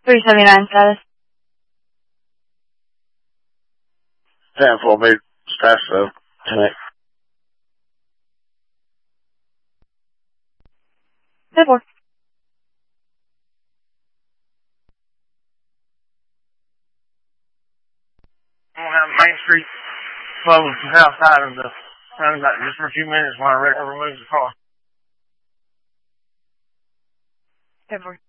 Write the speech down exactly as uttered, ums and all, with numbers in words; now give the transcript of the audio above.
three seventy-nine status. ten four B, status of tonight. ten four. I'm gonna have Main Street closed to the south side of the roundabout just for a few minutes while I removes the car. ten four.